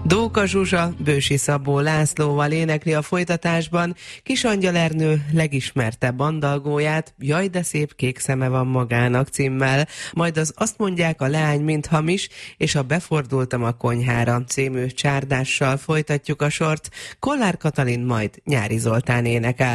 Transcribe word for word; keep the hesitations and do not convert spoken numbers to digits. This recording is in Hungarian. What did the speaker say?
Dóka Zsuzsa Bősi Szabó Lászlóval énekli a folytatásban Kisangyal Ernő legismertebb andalgóját, Jaj, de szép kék szeme van magának címmel, majd az Azt mondják a leány mint hamis, és a Befordultam a konyhára című csárdással folytatjuk a sort. Kollár Katalin majd Nyári Zoltán énekel.